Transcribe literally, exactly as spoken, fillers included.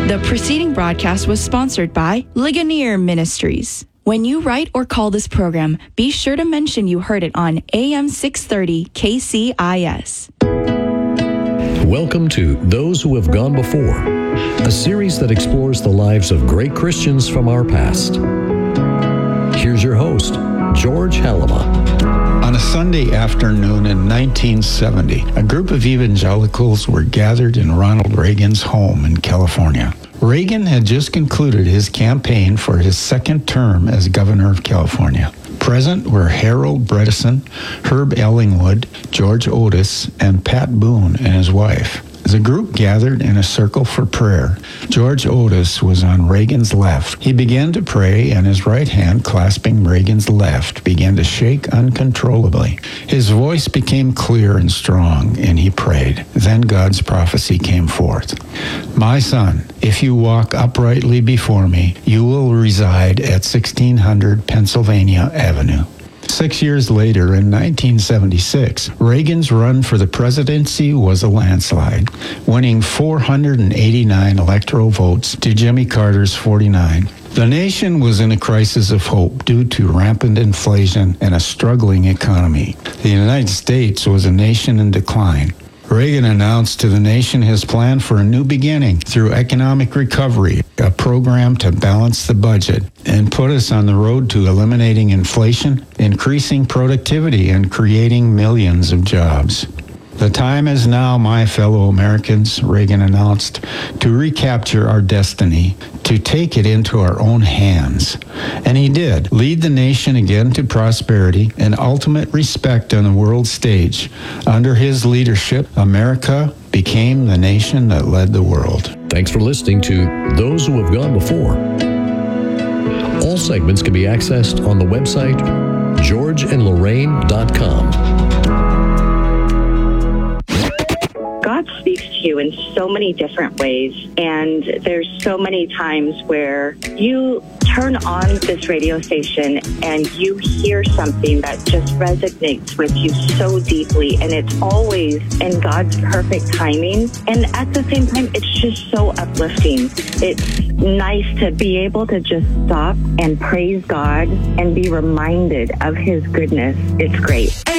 The preceding broadcast was sponsored by Ligonier Ministries. When you write or call this program, be sure to mention you heard it on A M six thirty K C I S. Welcome to Those Who Have Gone Before, a series that explores the lives of great Christians from our past. Here's your host, George Halama. On a Sunday afternoon in nineteen seventy, a group of evangelicals were gathered in Ronald Reagan's home in California. Reagan had just concluded his campaign for his second term as governor of California. Present were Harold Bredesen, Herb Ellingwood, George Otis, and Pat Boone and his wife. As a group gathered in a circle for prayer, George Otis was on Reagan's left. He began to pray, and his right hand, clasping Reagan's left, began to shake uncontrollably. His voice became clear and strong, and he prayed. Then God's prophecy came forth. "My son, if you walk uprightly before me, you will reside at sixteen hundred Pennsylvania Avenue." Six years later, in nineteen seventy-six, Reagan's run for the presidency was a landslide, winning four hundred eighty-nine electoral votes to Jimmy Carter's forty-nine. The nation was in a crisis of hope due to rampant inflation and a struggling economy. The United States was a nation in decline. Reagan announced to the nation his plan for a new beginning through economic recovery, a program to balance the budget, and put us on the road to eliminating inflation, increasing productivity, and creating millions of jobs. "The time is now, my fellow Americans," Reagan announced, "to recapture our destiny, to take it into our own hands." And he did, lead the nation again to prosperity and ultimate respect on the world stage. Under his leadership, America became the nation that led the world. Thanks for listening to Those Who Have Gone Before. All segments can be accessed on the website george and lorraine dot com. God speaks to you in so many different ways, and there's so many times where you turn on this radio station and you hear something that just resonates with you so deeply, and it's always in God's perfect timing, and at the same time it's just so uplifting. It's nice to be able to just stop and praise God and be reminded of His goodness. It's great.